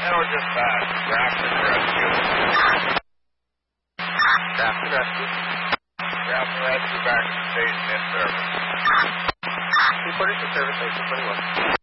or dispatch, Grafton Rescue. Grafton Rescue. Grafton Rescue back to the station in service. Reported to service station 21.